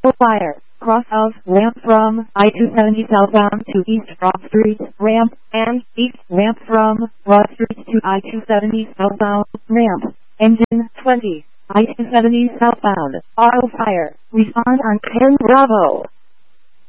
Fire. Cross of ramp from I-270 southbound to East Broad Street, ramp, and East ramp from Broad Street to I-270 southbound, ramp. Engine 20, I-270 southbound, auto fire. Respond on 10 Bravo.